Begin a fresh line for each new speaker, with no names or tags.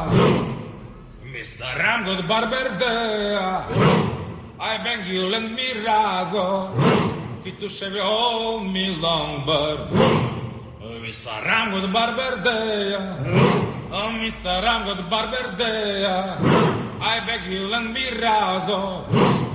Mr. Ramgod Barberdea, I beg you lend me razo, fit to shave all me long bird. Mr. Ramgod Barberdea, oh Mr. Ramgod Barberdea, I beg you lend me razo.